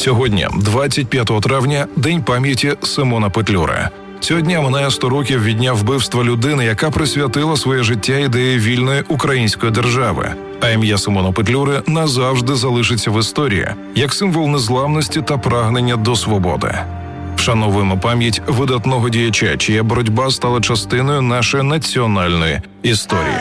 Сьогодні, 25 травня, День пам'яті Симона Петлюри. Цього дня минає 100 років від дня вбивства людини, яка присвятила своє життя ідеї вільної української держави. А ім'я Симона Петлюри назавжди залишиться в історії, як символ незламності та прагнення до свободи. Вшановуємо пам'ять видатного діяча, чия боротьба стала частиною нашої національної історії.